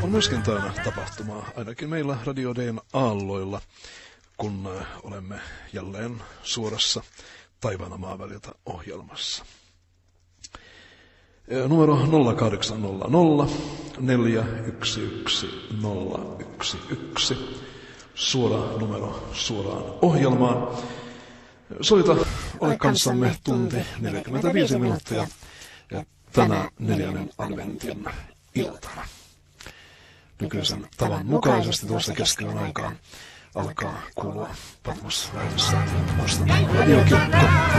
on myöskin täynnä tapahtumaa, ainakin meillä Radio D:n aalloilla, kun olemme jälleen suorassa Taivaana maaväliltä ohjelmassa. Numero 0800 411 011. Suora numero suoraan ohjelmaan. Soita, ole kanssamme tunti 45 minuuttia ja tänä 4. adventin iltana. Nykyisen tavan mukaisesti tuossa keskelän aikaan alkaa kuulua Patmos-välissä radiokirkko.